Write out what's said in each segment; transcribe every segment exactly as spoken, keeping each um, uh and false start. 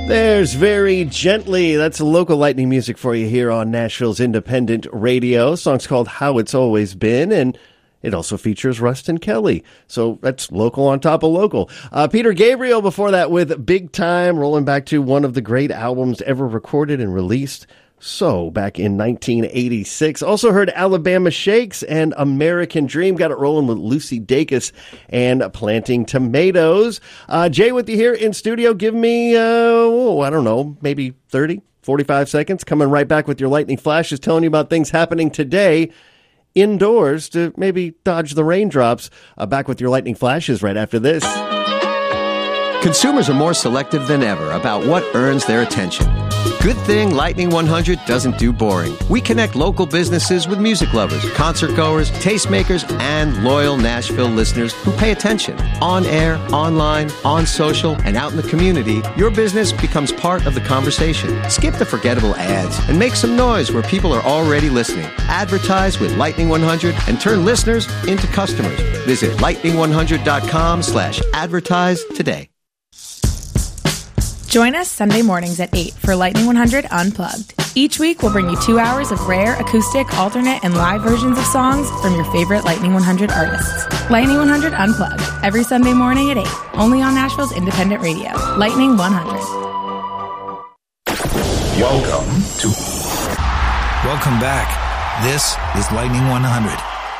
There's Very Gently. That's local lightning music for you here on Nashville's independent radio. The song's called How It's Always Been, and it also features Rustin Kelly. So that's local on top of local. Uh, Peter Gabriel before that with Big Time, rolling back to one of the great albums ever recorded and released. So, back in nineteen eighty-six. Also heard Alabama Shakes and American Dream. Got it rolling with Lucy Dacus and Planting Tomatoes. Uh, Jay with you here in studio. Give me, uh, oh, I don't know, maybe thirty, forty-five seconds. Coming right back with your lightning flashes, telling you about things happening today indoors to maybe dodge the raindrops. Uh, back with your lightning flashes right after this. Consumers are more selective than ever about what earns their attention. Good thing Lightning one hundred doesn't do boring. We connect local businesses with music lovers, concert goers, tastemakers, and loyal Nashville listeners who pay attention. On air, online, on social, and out in the community, your business becomes part of the conversation. Skip the forgettable ads and make some noise where people are already listening. Advertise with Lightning one hundred and turn listeners into customers. Visit lightning one hundred dot com slash advertise today. Join us Sunday mornings at eight for Lightning one hundred Unplugged. Each week, we'll bring you two hours of rare, acoustic, alternate, and live versions of songs from your favorite Lightning one hundred artists. Lightning one hundred Unplugged, every Sunday morning at eight, only on Nashville's independent radio. Lightning one hundred. Welcome to... Welcome back. This is Lightning one hundred.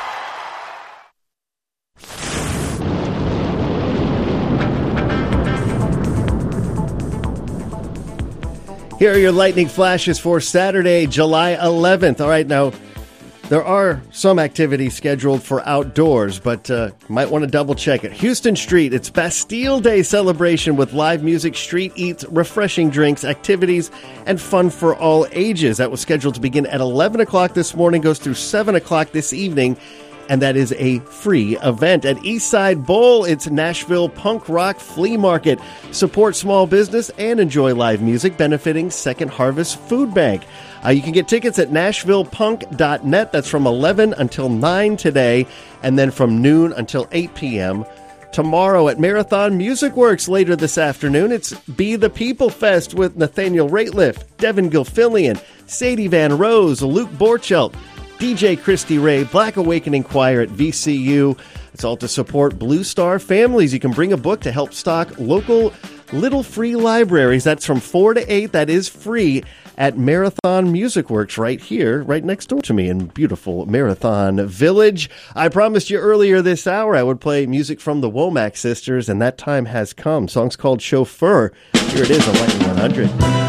Here are your lightning flashes for Saturday, July eleventh. All right, now, there are some activities scheduled for outdoors, but uh, might want to double check it. Houston Street, it's Bastille Day celebration with live music, street eats, refreshing drinks, activities, and fun for all ages. That was scheduled to begin at eleven o'clock this morning, goes through seven o'clock this evening. And that is a free event. At Eastside Bowl, it's Nashville Punk Rock Flea Market. Support small business and enjoy live music benefiting Second Harvest Food Bank. Uh, you can get tickets at nashville punk dot net. That's from eleven until nine today, and then from noon until eight p.m. tomorrow. At Marathon Music Works later this afternoon, it's Be the People Fest with Nathaniel Rateliff, Devin Gilfillian, Sadie Van Rose, Luke Borchelt, D J Christy Ray, Black Awakening Choir at V C U. It's all to support Blue Star families. You can bring a book to help stock local little free libraries. That's from four to eight. That is free at Marathon Music Works right here, right next door to me in beautiful Marathon Village. I promised you earlier this hour I would play music from the Womack sisters, and that time has come. Song's called Chauffeur. Here it is on Lightning one hundred.